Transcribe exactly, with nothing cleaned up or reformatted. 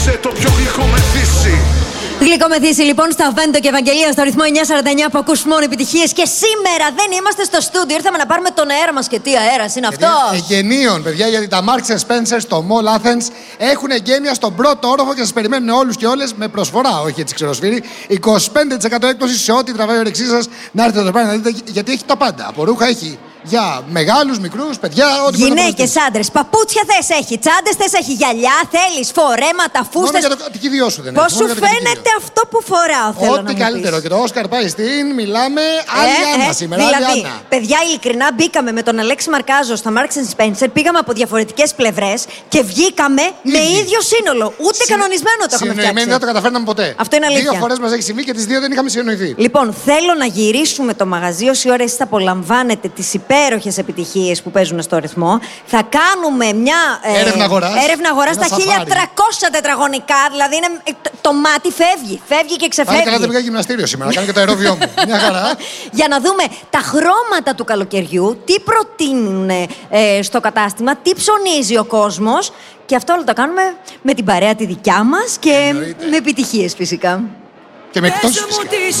Σε το πιο γλυκό μεθύσι. Γλυκό μεθύσι λοιπόν στα Βέντο και Ευαγγελία στο ρυθμό εννιακόσια σαράντα εννιά που ακούς μόνο επιτυχίες. Και σήμερα δεν είμαστε στο στούντιο. Ήρθαμε να πάρουμε τον αέρα μας. Και τι αέρας είναι αυτός? Εγγενείων, παιδιά, γιατί τα Marks and Spencer στο Mall Athens έχουν εγγένεια στον πρώτο όροφο και σας περιμένουν όλους και όλες με προσφορά. Όχι έτσι ξεροσφύρι. είκοσι πέντε τοις εκατό έκπτωση σε ό,τι τραβάει η όρεξή σας. Να έρθετε εδώ πέρα να δείτε, γιατί έχει τα πάντα. Από ρούχα έχει για μεγάλους, μικρούς, παιδιά, ό,τι μπορεί. Γυναίκες, άντρες, παπούτσια θες έχει, τσάντες θες έχει, γυαλιά θέλεις, φορέματα, φούστες. Μόνο για το κατοικίδιό σου δεν Πώς έχει. σου φαίνεται αυτό που φοράω, θέλω ό,τι να μου καλύτερο. πεις. Και το Όσκαρ πάει στην, μιλάμε, άλλη Ε, Άννα ε, σήμερα. δηλαδή, άλλη Άννα. παιδιά, ειλικρινά μπήκαμε με τον Αλέξη Μαρκάζο στα Marks and Spencer, πήγαμε από διαφορετικές πλευρές και βγήκαμε Ήδη. με ίδιο σύνολο. Ούτε Συ... κανονισμένο το έχουμε Συνεννοημένοι φτιάξει. δεν το καταφέρναμε ποτέ. Αυτό είναι αλήθεια. Δύο φορές μας έχει συμβεί και τις δύο δεν είχαμε συνεννοηθεί. Λοιπόν, θέλω να γυρίσουμε το μαγαζί όση ώρα εσείς θα απολαμβάνετε τις υπέροχες επιτυχίες που παίζουν στο ρυθμό. Θα κάνουμε μια ε, έρευνα αγοράς, έρευνα αγοράς στα χίλια τριακόσια τετραγωνικά. Δηλαδή είναι, το μάτι φεύγει, φεύγει και ξεφεύγει. Πάλι καλά δεν πήγα γυμναστήριο σήμερα, κάνω και το αερόβιό μου. Μια χαρά. Για να δούμε τα χρώματα του καλοκαιριού, τι προτείνουν ε, στο κατάστημα, τι ψωνίζει ο κόσμος. Και αυτό όλο το κάνουμε με την παρέα τη δικιά μας και Εννοείται. με επιτυχίες φυσικά. Και με εκτός φυσικά.